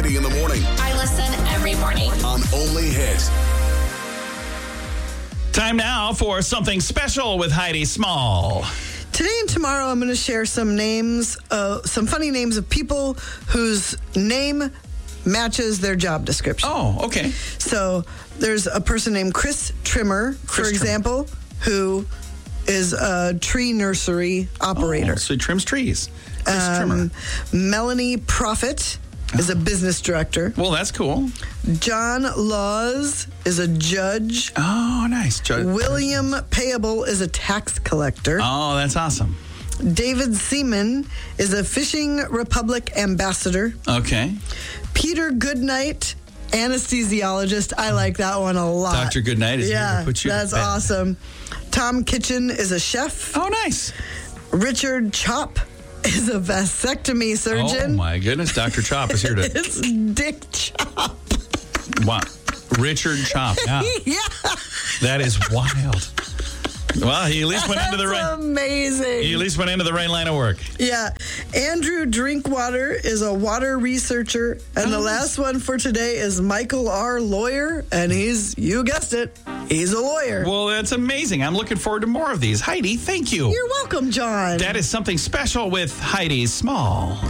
Heidi in the morning I listen every morning. on Only Hit. Time now for something special with Heidi Small. Today and tomorrow, I'm going to share some names, some funny names of people whose name matches their job description. Oh, okay. So there's a person named Chris Trimmer, for example, who is a tree nursery operator. Oh, so he trims trees. Chris Trimmer. Melanie Prophet is a business director. Well, that's cool. John Laws is a judge. Oh, nice. William Payable is a tax collector. Oh, that's awesome. David Seaman is a Fishing Republic ambassador. Okay. Peter Goodnight, anesthesiologist. I like that one a lot. Dr. Goodnight is here to put you to that's bed. awesome. Tom Kitchen is a chef. Oh, nice. Richard Chop is a vasectomy surgeon. Oh, my goodness. Dr. Chop is here to... It's Dick Chop. Wow. Richard Chop. Yeah. Yeah. That is wild. Well, he at least went into the right... amazing. He at least went into the right line of work. Yeah. Andrew Drinkwater is a water researcher. And the last one for today is Michael R. Lawyer. And he's, you guessed it, he's a lawyer. Well, that's amazing. I'm looking forward to more of these. Heidi, thank you. You're welcome, John. That is something special with Heidi Small.